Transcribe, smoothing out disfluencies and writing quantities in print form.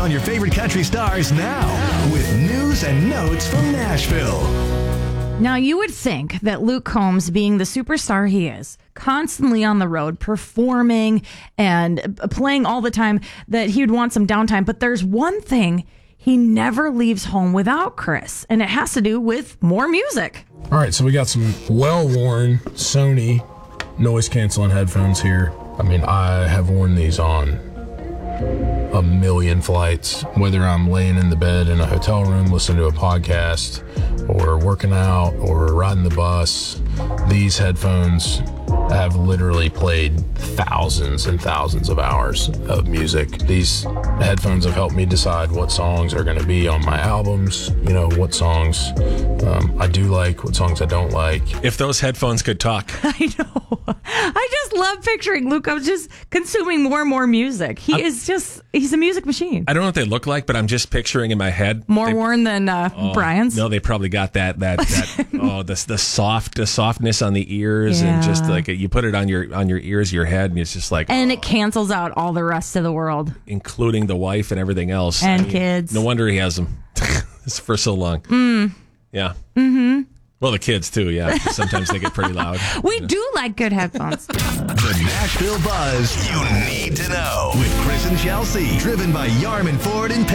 on your favorite country stars now with news and notes from Nashville. Now, you would think that Luke Combs, being the superstar he is, constantly on the road, performing and playing all the time, that he would want some downtime. But there's one thing he never leaves home without, Chris, and it has to do with more music. All right, so we got some well-worn Sony noise-canceling headphones here. I mean, I have worn these on a million flights, whether I'm laying in the bed in a hotel room listening to a podcast or working out or riding the bus. These headphones have literally played thousands and thousands of hours of music. These headphones have helped me decide what songs are going to be on my albums, you know, what songs I do like, what songs I don't like. If those headphones could talk. I know. I just love picturing Luke Combs just consuming more and more music. He's a music machine. I don't know what they look like, but I'm just picturing in my head. More worn than Brian's? No, they probably got that the softness on the ears, and just like you put it on your ears, your head, and it's just like, and it cancels out all the rest of the world, including the wife and everything else and kids. No wonder he has them for so long. Yeah. Well, the kids too. Yeah, sometimes they get pretty loud. We do like good headphones. The Nashville Buzz you need to know with Chris and Chelsea, driven by Yarman Ford and